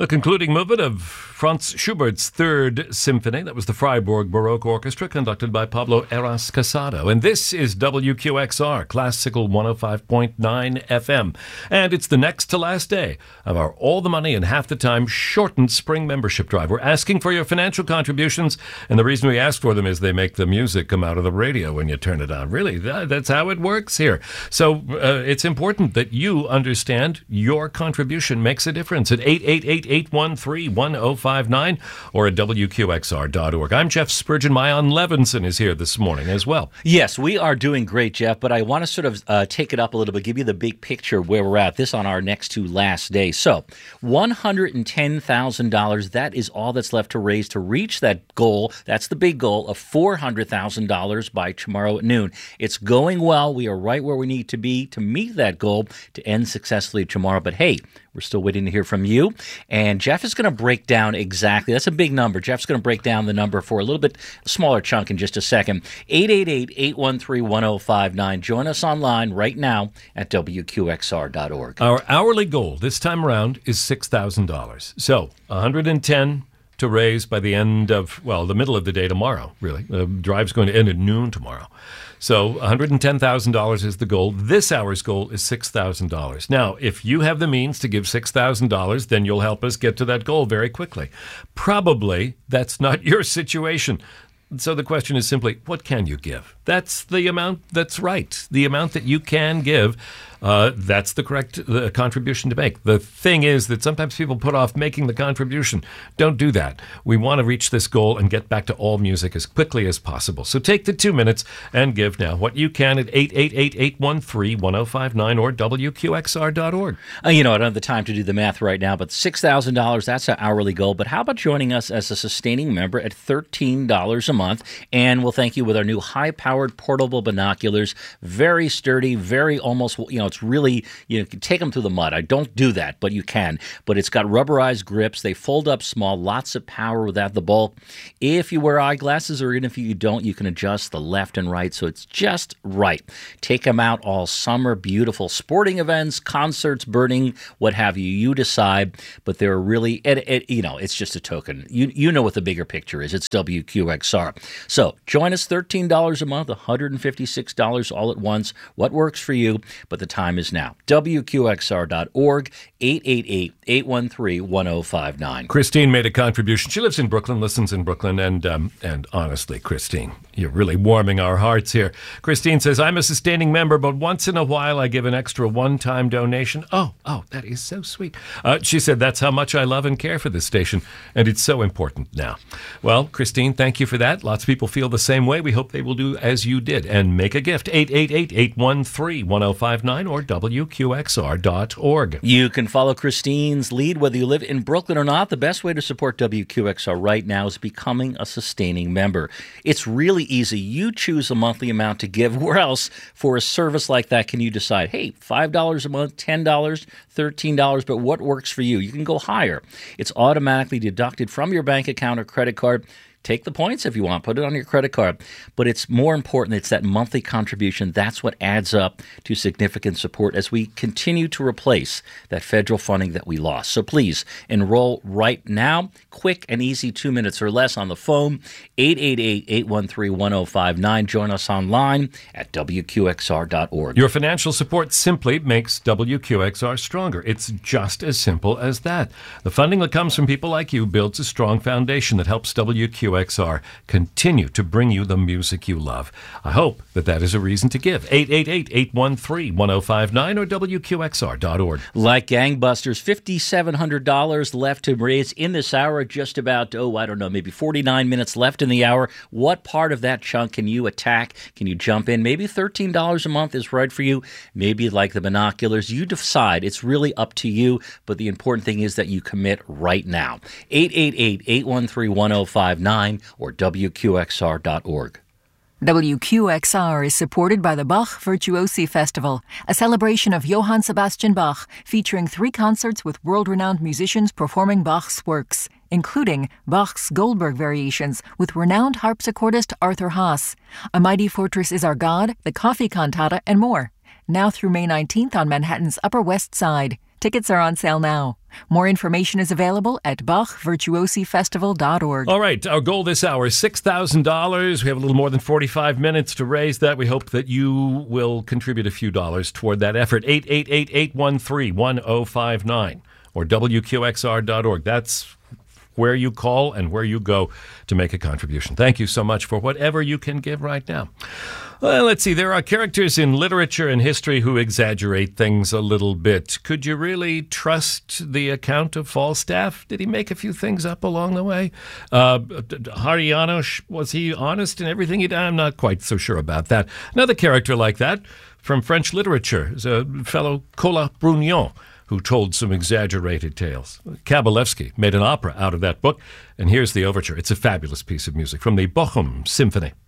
The concluding movement of Franz Schubert's Third Symphony. That was the Freiburg Baroque Orchestra, conducted by Pablo Eras Casado. And this is WQXR, Classical 105.9 FM. And it's the next to last day of our All the Money in Half the Time shortened spring membership drive. We're asking for your financial contributions, and the reason we ask for them is they make the music come out of the radio when you turn it on. Really, that's how it works here. So it's important that you understand your contribution makes a difference at 888-813-1059 or at WQXR.org. I'm Jeff Spurgeon. Mayan Levinson is here this morning as well. Yes, we are doing great, Jeff, but I want to sort of take it up a little bit, give you the big picture where we're at. This on our next to last day. So $110,000, that is all that's left to raise to reach that goal. That's the big goal of $400,000 by tomorrow at noon. It's going well. We are right where we need to be to meet that goal to end successfully tomorrow. But hey, we're still waiting to hear from you. And Jeff is going to break down exactly. That's a big number. Jeff's going to break down the number for a little bit smaller chunk in just a second. 888-813-1059. Join us online right now at WQXR.org. Our hourly goal this time around is $6,000. So $110 to raise by the end of, well, the middle of the day tomorrow, really. The drive's going to end at noon tomorrow. So $110,000 is the goal. This hour's goal is $6,000. Now, if you have the means to give $6,000, then you'll help us get to that goal very quickly. Probably that's not your situation. So the question is simply, what can you give? That's the amount that's right. The amount that you can give, that's the correct contribution to make. The thing is that sometimes people put off making the contribution. Don't do that. We want to reach this goal and get back to all music as quickly as possible. So take the 2 minutes and give now what you can at 888-813-1059 or WQXR.org. I don't have the time to do the math right now, but $6,000, that's our hourly goal. But how about joining us as a sustaining member at $13 a month? And we'll thank you with our new high-powered portable binoculars. Very sturdy, very almost, it's really, you can take them through the mud. I don't do that, but you can. But it's got rubberized grips. They fold up small, lots of power without the bulk. If you wear eyeglasses or even if you don't, you can adjust the left and right, so it's just right. Take them out all summer. Beautiful sporting events, concerts, birding, what have you. You decide, but they're really, it's just a token. You know what the bigger picture is. It's WQXR. So join us, $13 a month, $156 all at once. What works for you? But the time is now. WQXR.org, 888-813-1059. Christine made a contribution. She lives in Brooklyn, listens in Brooklyn, and honestly, Christine, you're really warming our hearts here. Christine says, I'm a sustaining member, but once in a while I give an extra one-time donation. Oh, that is so sweet. She said, that's how much I love and care for this station, and it's so important now. Well, Christine, thank you for that. Lots of people feel the same way. We hope they will do as you did and make a gift. 888-813-1059 or WQXR.org. You can follow Christine's lead whether you live in Brooklyn or not. The best way to support WQXR right now is becoming a sustaining member. It's really easy. You choose a monthly amount to give. Where else for a service like that can you decide, hey, $5 a month, $10, $13, but what works for you? You can go higher. It's automatically deducted from your bank account or credit card. Take the points if you want. Put it on your credit card. But it's more important. It's that monthly contribution. That's what adds up to significant support as we continue to replace that federal funding that we lost. So please enroll right now. Quick and easy, 2 minutes or less on the phone. 888-813-1059. Join us online at WQXR.org. Your financial support simply makes WQXR stronger. It's just as simple as that. The funding that comes from people like you builds a strong foundation that helps WQXR continue to bring you the music you love. I hope that is a reason to give. 888-813-1059 or WQXR.org. Like gangbusters, $5,700 left to raise in this hour. Just about, maybe 49 minutes left in the hour. What part of that chunk can you attack? Can you jump in? Maybe $13 a month is right for you. Maybe like the binoculars. You decide. It's really up to you. But the important thing is that you commit right now. 888-813-1059 or WQXR.org. WQXR is supported by the Bach Virtuosi Festival, a celebration of Johann Sebastian Bach, featuring 3 concerts with world-renowned musicians performing Bach's works, including Bach's Goldberg Variations with renowned harpsichordist Arthur Haas, A Mighty Fortress Is Our God, the Coffee Cantata, and more. Now through May 19th on Manhattan's Upper West Side. Tickets are on sale now. More information is available at BachVirtuosiFestival.org. All right, our goal this hour is $6,000. We have a little more than 45 minutes to raise that. We hope that you will contribute a few dollars toward that effort. 888-813-1059 or WQXR.org. That's where you call and where you go to make a contribution. Thank you so much for whatever you can give right now. Well, let's see. There are characters in literature and history who exaggerate things a little bit. Could you really trust the account of Falstaff? Did he make a few things up along the way? Haryana, was he honest in everything he did? I'm not quite so sure about that. Another character like that from French literature is a fellow Colas Brugnon, who told some exaggerated tales. Kabalevsky made an opera out of that book, and here's the overture. It's a fabulous piece of music from the Bochum Symphony.